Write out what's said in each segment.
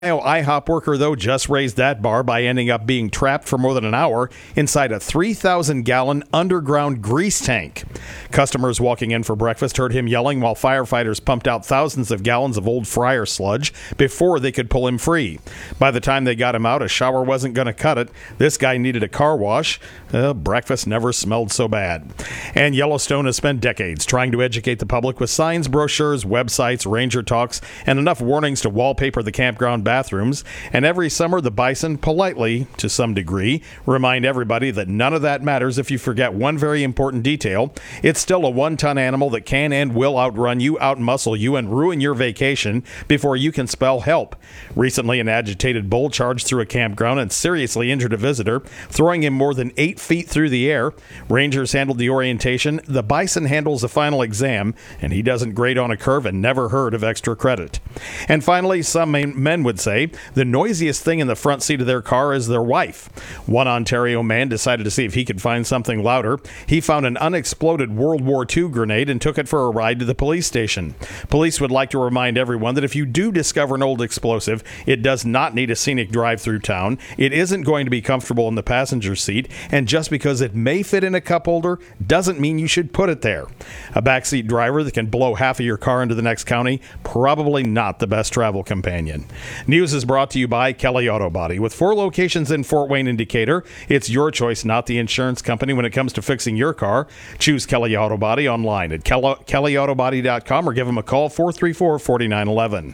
IHOP worker, though, just raised that bar by ending up being trapped for more than an hour inside a 3,000-gallon underground grease tank. Customers walking in for breakfast heard him yelling while firefighters pumped out thousands of gallons of old fryer sludge before they could pull him free. By the time they got him out, a shower wasn't going to cut it. This guy needed a car wash. Breakfast never smelled so bad. And Yellowstone has spent decades trying to educate the public with signs, brochures, websites, ranger talks, and enough warnings to wallpaper the campground bathrooms. And every summer, the bison politely, to some degree, remind everybody that none of that matters if you forget one very important detail. It's still a 1-ton animal that can and will outrun you, outmuscle you, and ruin your vacation before you can spell help. Recently, an agitated bull charged through a campground and seriously injured a visitor, throwing him more than 8 feet through the air. Rangers handled the orientation. The bison handles the final exam, and he doesn't grade on a curve and never heard of extra credit. And finally, some men would say the noisiest thing in the front seat of their car is their wife. One Ontario man decided to see if he could find something louder. He found an unexploded World War II grenade and took it for a ride to the police station. Police would like to remind everyone that if you do discover an old explosive, it does not need a scenic drive through town. It isn't going to be comfortable in the passenger seat, and just because it may fit in a cup holder doesn't mean you should put it there. A backseat driver that can blow half of your car into the next county, probably not the best travel companion. News is brought to you by Kelly Auto Body. With 4 locations in Fort Wayne and Decatur, it's your choice, not the insurance company, when it comes to fixing your car. Choose Kelly Auto Body online at kellyautobody.com or give them a call, 434-4911.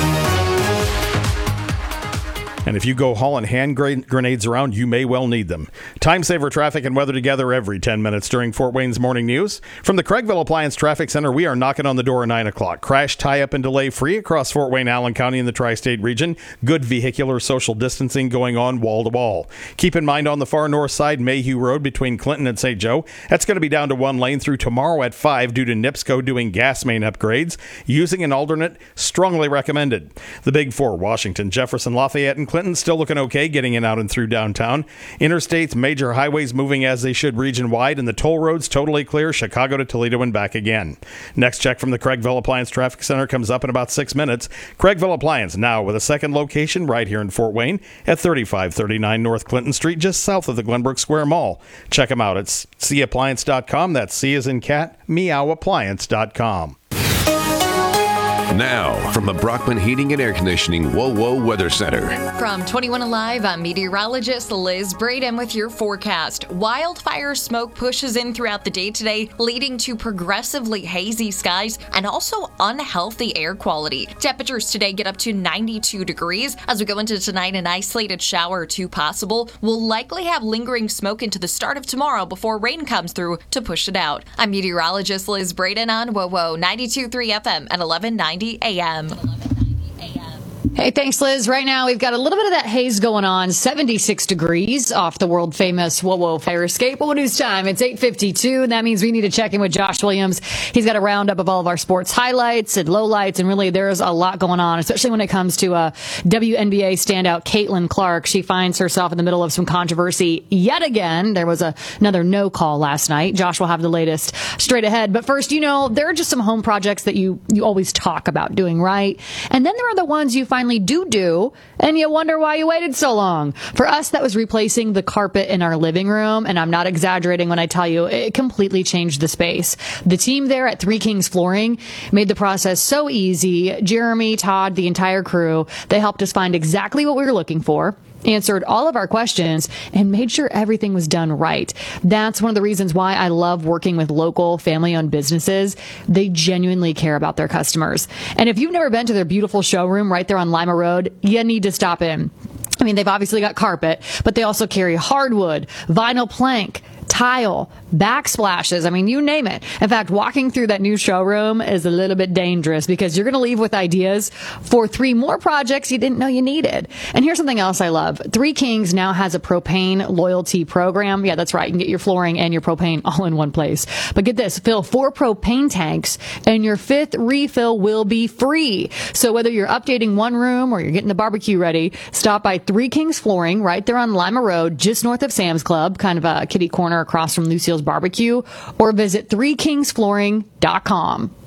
And if you go hauling hand grenades around, you may well need them. Time saver traffic and weather together every 10 minutes during Fort Wayne's morning news. From the Craigville Appliance Traffic Center, we are knocking on the door at 9 o'clock. Crash, tie-up, and delay free across Fort Wayne, Allen County, and the tri-state region. Good vehicular social distancing going on wall to wall. Keep in mind on the far north side, Mayhew Road between Clinton and St. Joe, that's going to be down to 1 lane through tomorrow at 5 due to NIPSCO doing gas main upgrades. Using an alternate, strongly recommended. The Big Four, Washington, Jefferson, Lafayette, and Clinton, still looking okay getting in out and through downtown. Interstates, major highways moving as they should region-wide, and the toll roads totally clear, Chicago to Toledo and back again. Next check from the Craigville Appliance Traffic Center comes up in about 6 minutes. Craigville Appliance now with a second location right here in Fort Wayne at 3539 North Clinton Street, just south of the Glenbrook Square Mall. Check them out at cappliance.com. That's C as in cat, meowappliance.com. Now, from the Brockman Heating and Air Conditioning WOWO Weather Center. From 21 Alive, I'm meteorologist Liz Braden with your forecast. Wildfire smoke pushes in throughout the day today, leading to progressively hazy skies and also unhealthy air quality. Temperatures today get up to 92 degrees. As we go into tonight, an isolated shower or 2 possible. We'll likely have lingering smoke into the start of tomorrow before rain comes through to push it out. I'm meteorologist Liz Braden on WOWO 92.3 FM at 1190 AM. Hey, thanks, Liz. Right now, we've got a little bit of that haze going on. 76 degrees off the world-famous WOWO fire escape. What news time? It's 8:52, and that means we need to check in with Josh Williams. He's got a roundup of all of our sports highlights and lowlights, and really there's a lot going on, especially when it comes to WNBA standout Caitlin Clark. She finds herself in the middle of some controversy yet again. There was another no call last night. Josh will have the latest straight ahead. But first, there are just some home projects that you always talk about doing, right? And then there are the ones you finally do, and you wonder why you waited so long. For us, that was replacing the carpet in our living room, and I'm not exaggerating when I tell you it completely changed the space. The team there at Three Kings Flooring made the process so easy. Jeremy, Todd, the entire crew, they helped us find exactly what we were looking for, answered all of our questions, and made sure everything was done right. That's one of the reasons why I love working with local family-owned businesses. They genuinely care about their customers. And if you've never been to their beautiful showroom right there on Lima Road, you need to stop in. I mean, they've obviously got carpet, but they also carry hardwood, vinyl plank, tile, backsplashes. I mean, you name it. In fact, walking through that new showroom is a little bit dangerous because you're going to leave with ideas for 3 more projects you didn't know you needed. And here's something else I love. Three Kings now has a propane loyalty program. Yeah, that's right. You can get your flooring and your propane all in one place. But get this, fill 4 propane tanks and your 5th refill will be free. So whether you're updating one room or you're getting the barbecue ready, stop by Three Kings Flooring right there on Lima Road, just north of Sam's Club, kind of a kitty corner across from Lucille's Barbecue, or visit threekingsflooring.com.